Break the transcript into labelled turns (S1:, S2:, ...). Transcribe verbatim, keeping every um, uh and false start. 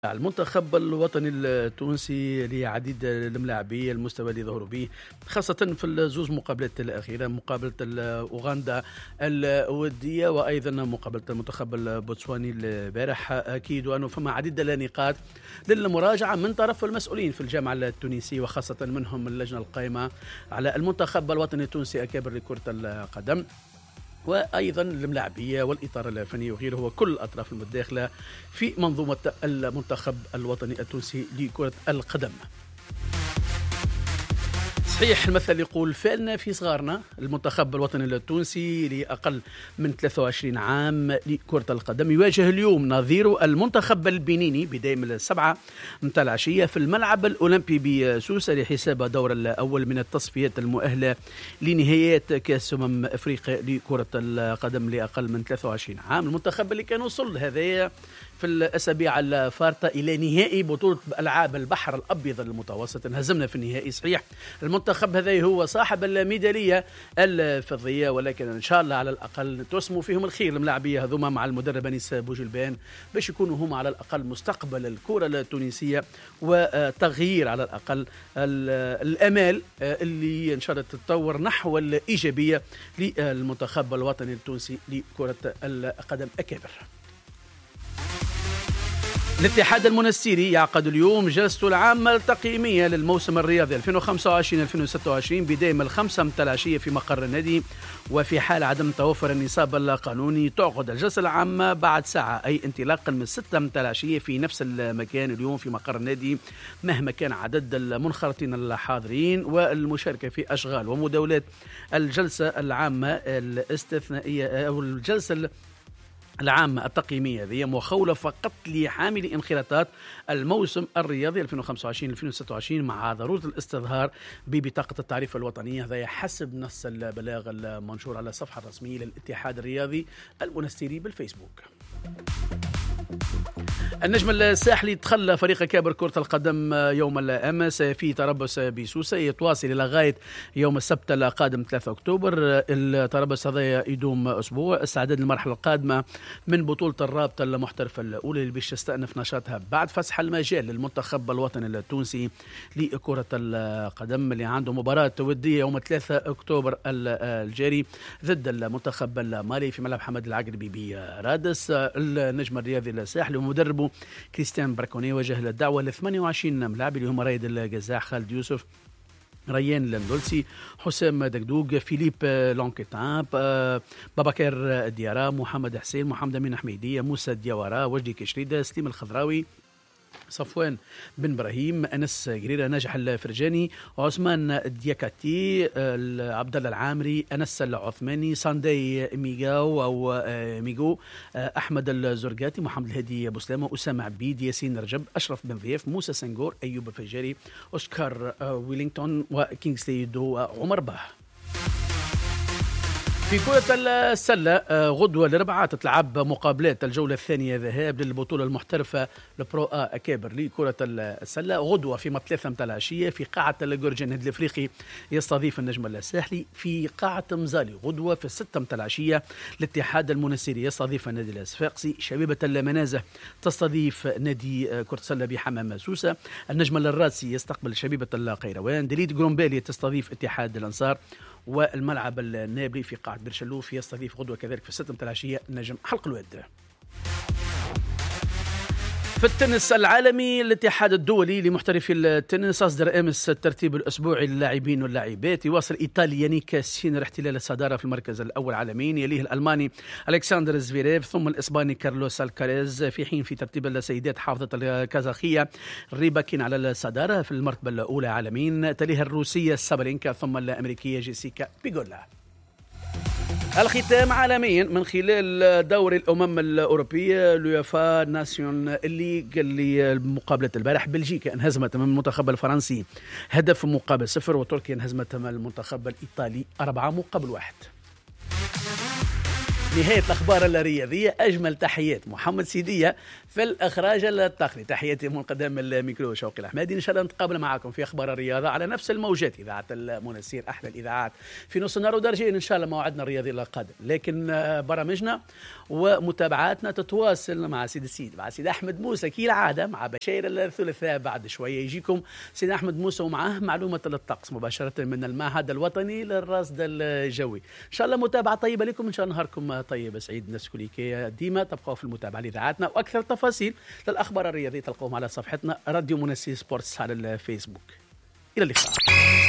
S1: المنتخب الوطني التونسي لعديد الملاعبين المستوى اللي ظهروا به خاصة في الزوز مقابلات الأخيرة، مقابلة أوغندا الودية وأيضا مقابلة المنتخب البوتسواني البارح. أكيد وأنه فما عديد النقاط للمراجعة من طرف المسؤولين في الجامعة التونسية وخاصة منهم اللجنة القائمة على المنتخب الوطني التونسي أكابر لكرة القدم، وأيضا الملاعبية والإطار الفني وغيره، وكل الأطراف المتداخلة في منظومة المنتخب الوطني التونسي لكرة القدم. صحيح المثل يقول فعلنا في صغارنا. المنتخب الوطني التونسي لأقل من ثلاثة وعشرين عام لكرة القدم يواجه اليوم نظيره المنتخب البنيني بداية من السبعة متاع العشية في الملعب الأولمبي بسوسة لحساب دور الأول من التصفيات المؤهلة لنهايات كأس أمم أفريقيا لكرة القدم لأقل من ثلاثة وعشرين عام. المنتخب اللي كان وصل هذا في الأسابيع الفارطة إلى نهائي بطولة ألعاب البحر الأبيض المتوسط، انهزمنا في النهائي. صحيح المنتخب هذا هو صاحب الميدالية الفضية، ولكن إن شاء الله على الأقل تسمو فيهم الخير الملاعبية هذوما مع المدرب أنيس بوجلبان باش يكونوا هم على الأقل مستقبل الكرة التونسية وتغيير على الأقل الأمال اللي إن شاء الله تتطور نحو الإيجابية للمنتخب الوطني التونسي لكرة القدم أكابر. الاتحاد المنستيري يعقد اليوم جلسته العامة التقييمية للموسم الرياضي ألفين وخمسة وعشرين ألفين وستة وعشرين بداية من الخمسة متاع العشية في مقر النادي، وفي حال عدم توفر النصاب القانوني تعقد الجلسة العامة بعد ساعة، أي انطلاقا من ستة متاع العشية في نفس المكان اليوم في مقر النادي، مهما كان عدد المنخرطين الحاضرين والمشاركة في أشغال ومداولات الجلسة العامة الاستثنائية أو الجلسة العامة التقييمية هذه مخولة فقط لحامل انخراطات الموسم الرياضي ألفين وخمسة وعشرين ألفين وستة وعشرين مع ضرورة الاستظهار ببطاقة التعريف الوطنية. هذا حسب نص البلاغ المنشور على الصفحة الرسمية للاتحاد الرياضي المنستيري بالفيسبوك. النجم الساحلي تخلى فريق كابر كرة القدم يوم الأمس في تربص بسوسة يتواصل إلى غاية يوم السبت القادم ثلاثة أكتوبر. التربص هذا يدوم أسبوع استعداد للمرحلة القادمة من بطولة الرابطة المحترفة الأولى اللي باش تستأنف نشاطها بعد فسح المجال للمنتخب الوطني التونسي لكرة القدم اللي عنده مباراة ودية يوم ثلاثة أكتوبر الجاري ضد المنتخب المالي في ملعب حمد العقربي برادس. النجم الرياضي الساحلي ومدربه كريستيان براكوني وجه الدعوة ل ثمانية وعشرين ملاعب اللي هم رايد الجزاح، خالد يوسف، ريان لندولسي، حسام دقدوق، فيليب لونكيتان، بابكر ديارا، محمد حسين، محمد أمين حميدية، موسى ديوارا، وجدي كشريدة، سليم الخضراوي، صفوان بن إبراهيم، أنس قريرة، ناجح الفرجاني، عثمان دياكاتي، عبد الله العامري، أنس العثماني، ساندي ميغاو أو ميغو، أحمد الزرقاتي، محمد الهادي أبو سلامة، أسامة عبيد، ياسين رجب، أشرف بن ضياف، موسى سنغور، أيوب الفجاري، أوسكار ويلينغتون، وكينغسلي دو، عمر باه. في كرة السلة غدوة الأربعاء تتلعب مقابلات الجولة الثانية ذهاب للبطولة المحترفة البرو آ أكابر لكرة السلة غدوة في ثلاثة متاع العشية في قاعة الجورجن النادي الأفريقي يستضيف النجم الساحلي. في قاعة مزالي غدوة في الستة متاع العشية الاتحاد المنستيري يستضيف النادي الصفاقسي. شبيبة المنازه تستضيف نادي كرة السلة بحمام سوسة. النجم الراسي يستقبل شبيبة القيروان. دليد جرومبالي تستضيف اتحاد الأنصار. والملعب النابلي في قاعة برشلوف يستضيف غدوة كذلك في الستة متاع العشية نجم حلق الواد. في التنس العالمي الاتحاد الدولي لمحترفي التنس أصدر أمس الترتيب الأسبوعي للاعبين واللاعبات. يواصل إيطالي يانيك سينر احتلال الصدارة في المركز الأول عالميا، يليه الألماني ألكسندر زفيريف، ثم الإسباني كارلوس الكاريز، في حين في ترتيب السيدات حافظة الكازاخية ريباكين على الصدارة في المرتبة الأولى عالميا، تليها الروسية سابالينكا، ثم الأمريكية جيسيكا بيغولا. الختام عالميا من خلال دوري الأمم الأوروبية اليوفا ناسيون اللي قال لي مقابلة البارح بلجيكا انهزمت من المنتخب الفرنسي هدف مقابل صفر، وتركيا انهزمت من المنتخب الإيطالي أربعة مقابل واحد. نهاية الأخبار الرياضية. أجمل تحيات محمد سيدية في الإخراج التقني. تحياتي من قدام الميكرو شوقي الأحمدي. إن شاء الله نتقابل معكم في أخبار الرياضة على نفس الموجات، إذاعة المنسير، أحلى الإذاعات في نص النهار ودرجين إن شاء الله موعدنا الرياضي القادم. لكن برامجنا ومتابعاتنا تتواصل مع سيد السيد مع سيد أحمد موسى كالعادة، مع بشير الثلاثاء بعد شوية يجيكم سيد أحمد موسى ومعه معلومة الطقس مباشرة من المعهد الوطني للرصد الجوي. إن شاء الله متابعة طيبة لكم، إن شاء الله نهاركم طيب سعيد. الناس كليكية ديما تبقوا في المتابعة لإذاعاتنا، وأكثر تفاصيل للأخبار الرياضية تلقوهم على صفحتنا راديو منسي سبورتس على الفيسبوك. إلى اللقاء.